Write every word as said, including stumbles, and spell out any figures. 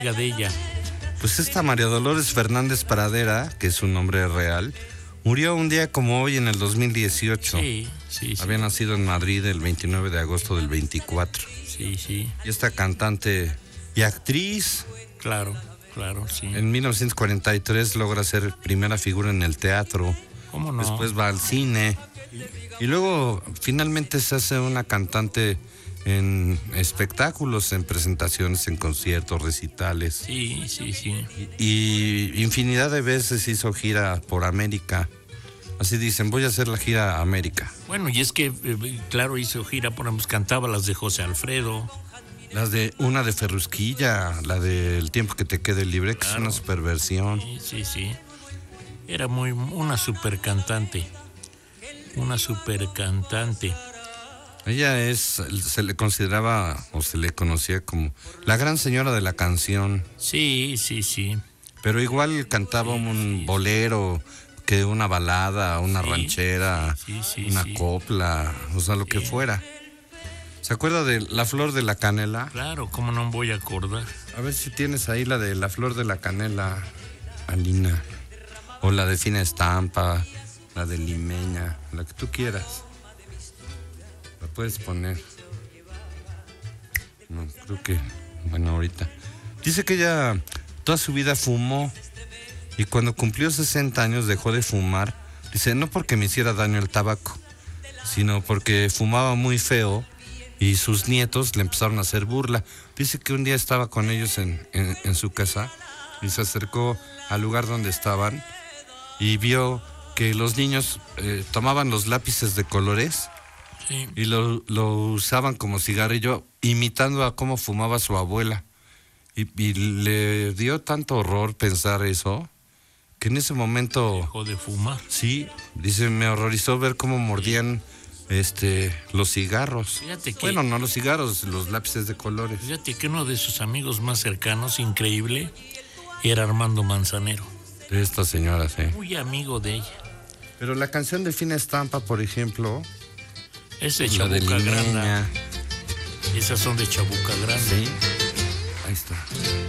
de ella. Pues esta María Dolores Fernández Pradera, que es su nombre real, murió un día como hoy en el dos mil dieciocho. Sí, sí, sí. Había nacido en Madrid el veintinueve de agosto del veinticuatro. Sí, sí. Y esta cantante y actriz, Claro, claro, sí. en mil novecientos cuarenta y tres logra ser primera figura en el teatro. ¿Cómo no? Después va al cine. Y luego finalmente se hace una cantante en espectáculos, en presentaciones, en conciertos, recitales. Sí, sí, sí. Y, y infinidad de veces hizo gira por América. Así dicen, voy a hacer la gira América. Bueno, y es que, eh, claro, hizo gira, por ejemplo, cantaba las de José Alfredo. Las de una de Ferrusquilla, la de El tiempo que te quede libre, que claro, es una superversión. Sí, sí, sí. Era muy una super cantante. Una super cantante. Ella es, se le consideraba o se le conocía como la gran señora de la canción. Sí, sí, sí. Pero igual cantaba sí, un sí, bolero, que una balada, una sí, ranchera, sí, sí, una sí. copla, o sea, lo sí. que fuera. ¿Se acuerda de La Flor de la Canela? Claro, ¿cómo no me voy a acordar? A ver si tienes ahí la de La Flor de la Canela, Alina. O la de Fina Estampa, la de Limeña, la que tú quieras. La puedes poner. No, creo que, bueno, ahorita. Dice que ella toda su vida fumó y cuando cumplió sesenta años dejó de fumar. Dice, no porque me hiciera daño el tabaco, sino porque fumaba muy feo y sus nietos le empezaron a hacer burla. Dice que un día estaba con ellos en, en, en su casa y se acercó al lugar donde estaban y vio que los niños eh, tomaban los lápices de colores sí. y lo, lo usaban como cigarrillo, imitando a cómo fumaba su abuela. Y, y le dio tanto horror pensar eso, que en ese momento... Dejó de fumar. Sí, dice, me horrorizó ver cómo mordían sí. este los cigarros. Fíjate que, bueno, no los cigarros, los lápices de colores. Fíjate que uno de sus amigos más cercanos, increíble, era Armando Manzanero. De esta señora, sí. Muy amigo de ella. Pero la canción de Fina Estampa, por ejemplo... Es de Chabuca Grande. Esas son de Chabuca Grande. Sí, ahí está.